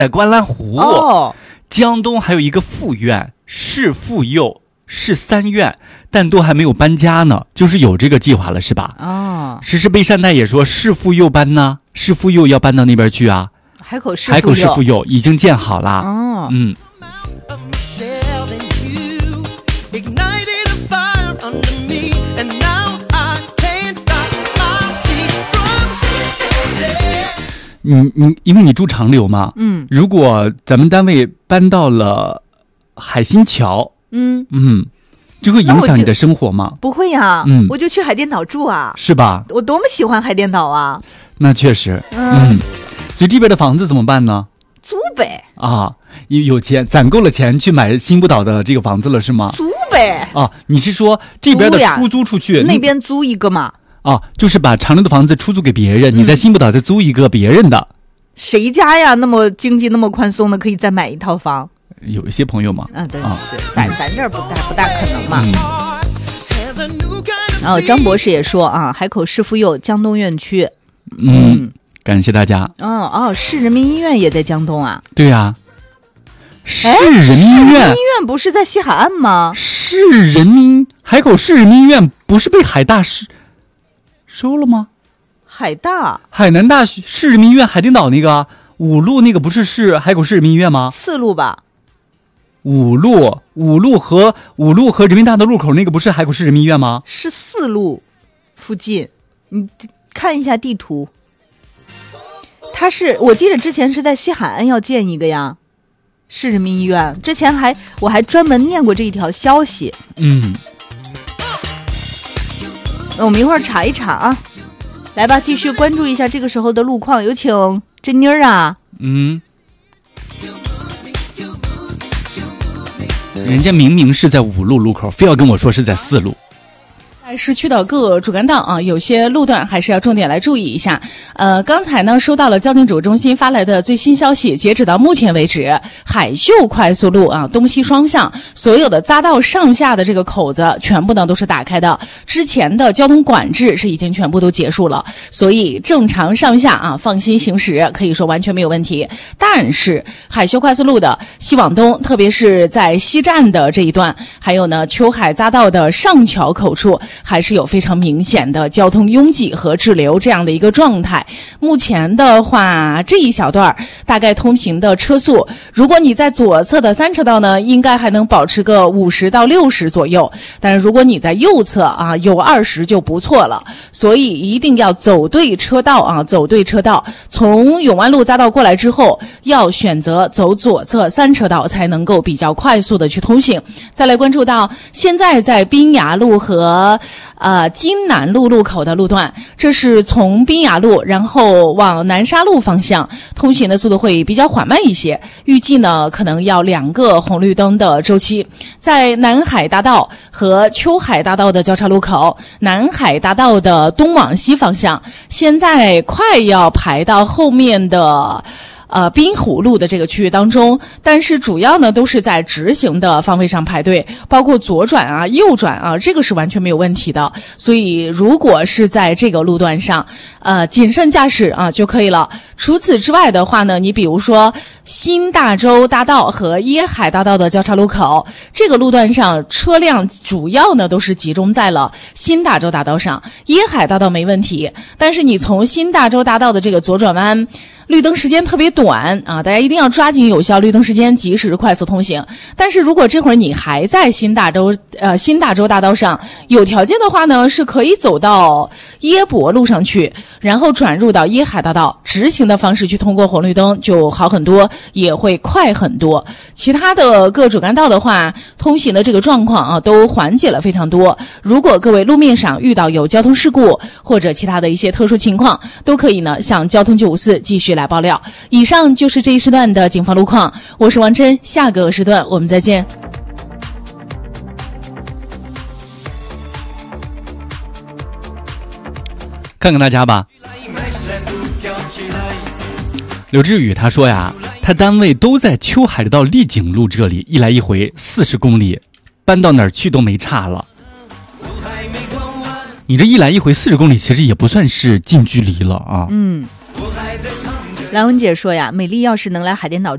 观澜湖。 哦， 江东还有一个副院，市妇幼，市3院，但都还没有搬家呢，就是有这个计划了，是吧？ 哦， 时事备善代也说市妇幼搬呢，市妇幼要搬到那边去啊。 海口市妇幼已经建好了。 哦， 嗯。因为你住长流嘛，如果咱们单位搬到了海心桥，这会影响你的生活吗？ 不会呀，我就去海淀岛住啊， 是吧？ 我多么喜欢海淀岛啊！ 那确实，所以这边的房子怎么办呢？ 租呗啊，有钱攒够了钱去买新不岛的这个房子了是吗？ 租呗啊，你是说这边的出租出去， 那边租一个嘛？ 啊，就是把长流的房子出租给别人，你在新不岛再租一个别人的。谁家呀那么经济那么宽松的可以再买一套房？ 有一些朋友嘛。 对，是咱这儿不大可能嘛。然后张博士也说啊，海口市妇幼江东院区。 感谢大家。 市人民医院也在江东啊？ 对呀。市人民医院不是在西海岸吗？ 海口市人民医院不是被海大收了吗？海南大学市人民医院海淀岛那个5路那个不是海口市人民医院吗 ？4路吧。 5路和人民大道路口那个不是海口市人民医院吗？ 是4路附近，你看一下地图。我记得之前是在西海岸要建一个呀，市人民医院。之前我还专门念过这一条消息。我们一会儿查一查啊。来吧，继续关注一下这个时候的路况，有请珍妮儿啊。 人家明明是在5路路口，非要跟我说是在4路。 在市区的各主干道啊，有些路段还是要重点来注意一下。刚才呢收到了交通指挥中心发来的最新消息，截止到目前为止，海秀快速路啊东西双向所有的匝道上下的这个口子全部呢都是打开的，之前的交通管制是已经全部都结束了，所以正常上下啊放心行驶，可以说完全没有问题。但是海秀快速路的西往东，特别是在西站的这一段，还有呢秋海匝道的上桥口处，还是有非常明显的交通拥挤和滞留这样的一个状态。目前的话，这一小段大概通行的车速，如果你在左侧的3车道呢，应该还能保持个50到60左右，但是如果你在右侧啊，有20就不错了。所以一定要走对车道啊，走对车道。从永安路匝道过来之后，要选择走左侧3车道，才能够比较快速的去通行。再来关注到现在在滨崖路和金南路路口的路段，这是从滨崖路然后往南沙路方向通行的速度会比较缓慢一些，预计呢可能要2个红绿灯的周期。在南海大道和秋海大道的交叉路口，南海大道的东往西方向，现在快要排到后面的滨湖路的这个区域当中，但是主要呢都是在直行的方位上排队，包括左转啊、右转啊，这个是完全没有问题的。所以如果是在这个路段上，谨慎驾驶啊就可以了。除此之外的话呢，你比如说新大洲大道和椰海大道的交叉路口，这个路段上车辆主要呢都是集中在了新大洲大道上，椰海大道没问题，但是你从新大洲大道的这个左转弯，绿灯时间特别短啊，大家一定要抓紧有效绿灯时间，及时快速通行。但是如果这会儿你还在新大洲大道上，有条件的话呢，是可以走到椰博路上去，然后转入到椰海大道，直行的方式去通过红绿灯就好很多，也会快很多。其他的各主干道的话，通行的这个状况啊，都缓解了非常多。如果各位路面上遇到有交通事故或者其他的一些特殊情况，都可以呢向交通954继续来爆料。以上就是这一时段的警方路况，我是王真，下个时段我们再见。 看看大家吧。刘志宇他说呀，他单位都在秋海道丽景路这里，一来一回40公里，搬到哪儿去都没差了。你这一来一回40公里，其实也不算是近距离了啊。 兰文姐说呀，美丽要是能来海淀岛